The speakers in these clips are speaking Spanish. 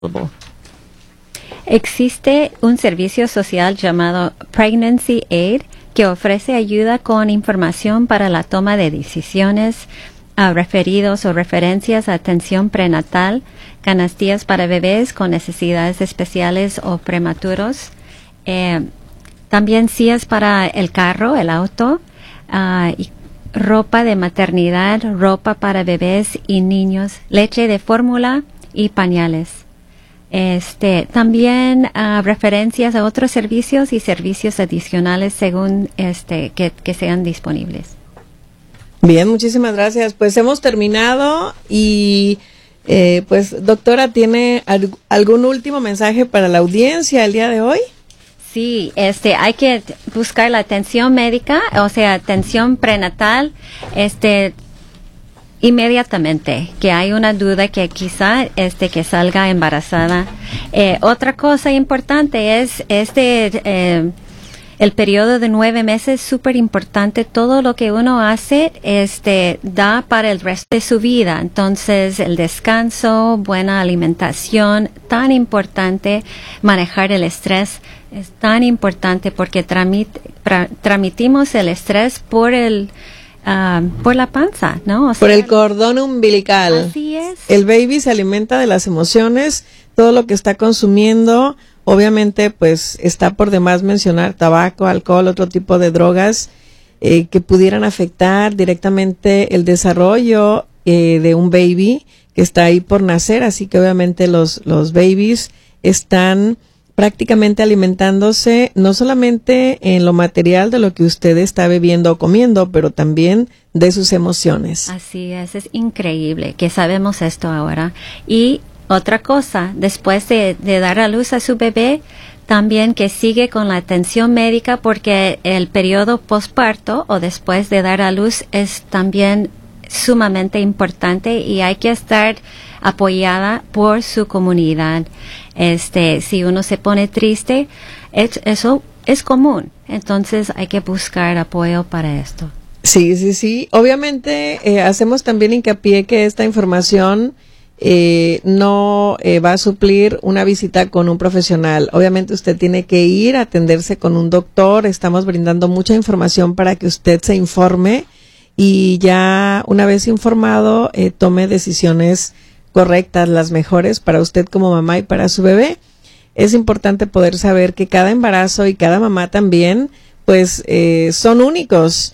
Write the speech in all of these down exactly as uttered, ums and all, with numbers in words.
Existe un servicio social llamado Pregnancy Aid que ofrece ayuda con información para la toma de decisiones, uh, referidos o referencias a atención prenatal, canastillas para bebés con necesidades especiales o prematuros, eh, también sillas para el carro, el auto, uh, y ropa de maternidad, ropa para bebés y niños, leche de fórmula y pañales. Este, también uh, referencias a otros servicios y servicios adicionales según este que, que sean disponibles. Bien, muchísimas gracias. Pues hemos terminado y eh, pues doctora, ¿tiene al- algún último mensaje para la audiencia el día de hoy? Sí, este, hay que buscar la atención médica, o sea, atención prenatal, este, inmediatamente, que hay una duda que quizá este que salga embarazada. Eh, otra cosa importante es este eh, el periodo de nueve meses, súper importante. Todo lo que uno hace este da para el resto de su vida. Entonces, el descanso, buena alimentación, tan importante. Manejar el estrés es tan importante porque tramit, pra, transmitimos el estrés por el Uh, por la panza, ¿no? O sea, por el cordón umbilical. Así es. El baby se alimenta de las emociones, todo lo que está consumiendo, obviamente pues está por demás mencionar tabaco, alcohol, otro tipo de drogas eh, que pudieran afectar directamente el desarrollo eh, de un baby que está ahí por nacer, así que obviamente los, los babies están prácticamente alimentándose no solamente en lo material de lo que usted está bebiendo o comiendo, pero también de sus emociones. Así es, es increíble que sabemos esto ahora. Y otra cosa, después de, de dar a luz a su bebé, también que sigue con la atención médica porque el periodo posparto o después de dar a luz es también sumamente importante y hay que estar apoyada por su comunidad. Este, si uno se pone triste, es, eso es común. Entonces hay que buscar apoyo para esto. Sí, sí, sí. Obviamente eh, hacemos también hincapié que esta información eh, no eh, va a suplir una visita con un profesional. Obviamente usted tiene que ir a atenderse con un doctor. Estamos brindando mucha información para que usted se informe y ya una vez informado eh, tome decisiones correctas, las mejores para usted como mamá y para su bebé. Es importante poder saber que cada embarazo y cada mamá también pues eh, son únicos.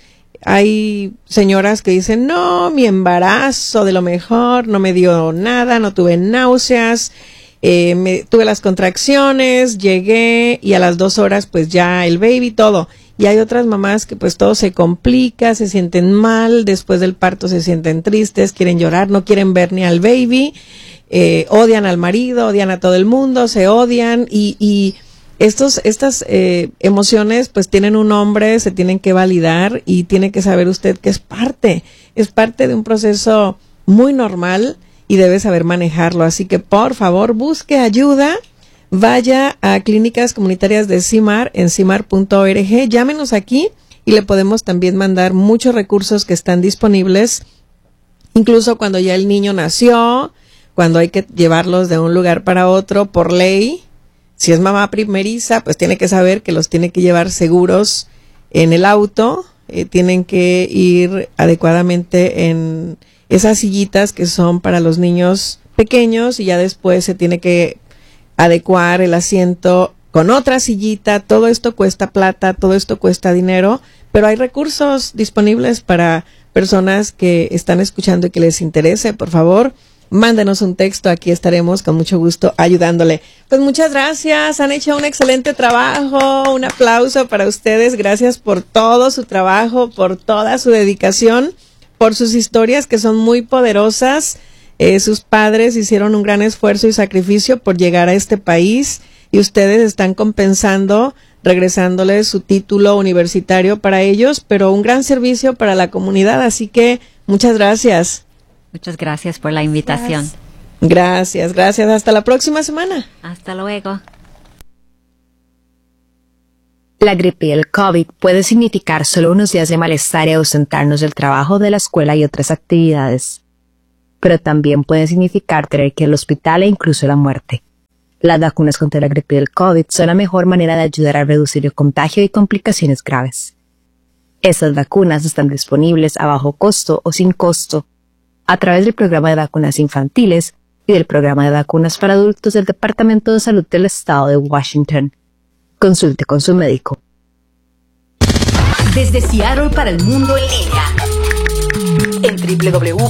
Hay señoras que dicen, no, mi embarazo de lo mejor, no me dio nada, no tuve náuseas, eh, me, tuve las contracciones, llegué y a las dos horas pues ya el baby, todo. Y hay otras mamás que pues todo se complica, se sienten mal, después del parto se sienten tristes, quieren llorar, no quieren ver ni al baby, eh, odian al marido, odian a todo el mundo, se odian y, y estos, estas eh, emociones pues tienen un nombre, se tienen que validar y tiene que saber usted que es parte, es parte de un proceso muy normal y debe saber manejarlo. Así que por favor busque ayuda. Vaya a clínicas comunitarias de CIMAR en cimar punto org, llámenos aquí y le podemos también mandar muchos recursos que están disponibles, incluso cuando ya el niño nació, cuando hay que llevarlos de un lugar para otro por ley. Si es mamá primeriza, pues tiene que saber que los tiene que llevar seguros en el auto, eh, tienen que ir adecuadamente en esas sillitas que son para los niños pequeños y ya después se tiene que adecuar el asiento con otra sillita. Todo esto cuesta plata, todo esto cuesta dinero, pero hay recursos disponibles para personas que están escuchando y que les interese. Por favor, mándenos un texto, aquí estaremos con mucho gusto ayudándole. Pues muchas gracias, han hecho un excelente trabajo, un aplauso para ustedes, gracias por todo su trabajo, por toda su dedicación, por sus historias que son muy poderosas. Eh, sus padres hicieron un gran esfuerzo y sacrificio por llegar a este país y ustedes están compensando, regresándoles su título universitario para ellos, pero un gran servicio para la comunidad, así que muchas gracias. Muchas gracias por la invitación. Gracias, gracias. Hasta la próxima semana. Hasta luego. La gripe y el COVID puede significar solo unos días de malestar y ausentarnos del trabajo, de la escuela y otras actividades. Pero también puede significar tener que ir al hospital e incluso la muerte. Las vacunas contra la gripe y el COVID son la mejor manera de ayudar a reducir el contagio y complicaciones graves. Estas vacunas están disponibles a bajo costo o sin costo a través del programa de vacunas infantiles y del programa de vacunas para adultos del Departamento de Salud del Estado de Washington. Consulte con su médico. Desde Seattle para el mundo en línea en doble u doble u doble u